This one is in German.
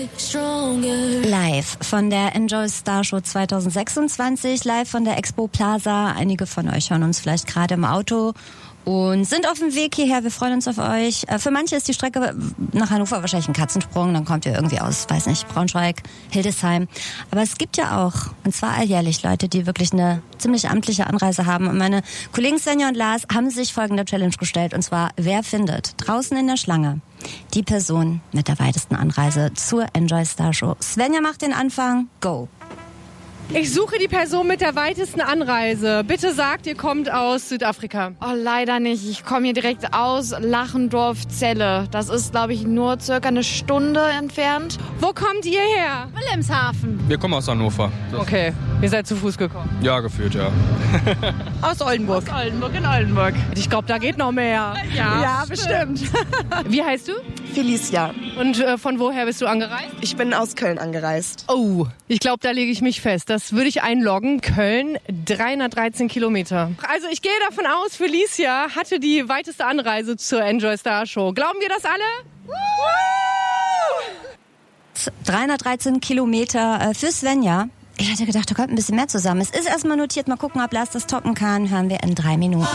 Live von der Enjoy Star Show 2026, live von der Expo Plaza. Einige von euch hören uns vielleicht gerade im Auto und sind auf dem Weg hierher. Wir freuen uns auf euch. Für manche ist die Strecke nach Hannover wahrscheinlich ein Katzensprung. Dann kommt ihr irgendwie aus, weiß nicht, Braunschweig, Hildesheim. Aber es gibt ja auch, und zwar alljährlich, Leute, die wirklich eine ziemlich amtliche Anreise haben. Und meine Kollegen Svenja und Lars haben sich folgende Challenge gestellt. Und zwar, wer findet draußen in der Schlange die Person mit der weitesten Anreise zur Enjoy Star Show? Svenja macht den Anfang. Go! Ich suche die Person mit der weitesten Anreise. Bitte sagt, ihr kommt aus Südafrika. Oh, leider nicht. Ich komme hier direkt aus Lachendorf-Celle. Das ist, glaube ich, nur circa eine Stunde entfernt. Wo kommt ihr her? Wilhelmshaven. Wir kommen aus Hannover. Okay, ihr seid zu Fuß gekommen. Ja, gefühlt, ja. Aus Oldenburg. Aus Oldenburg in Oldenburg. Ich glaube, da geht noch mehr. Ja, bestimmt. Wie heißt du? Felicia. Und von woher bist du angereist? Ich bin aus Köln angereist. Oh, ich glaube, da lege ich mich fest. Das würde ich einloggen. Köln, 313 Kilometer. Also ich gehe davon aus, Felicia hatte die weiteste Anreise zur Enjoy Star Show. Glauben wir das alle? 313 Kilometer für Svenja. Ich hatte gedacht, da kommt ein bisschen mehr zusammen. Es ist erstmal notiert. Mal gucken, ob Lars das toppen kann. Hören wir in 3 Minuten.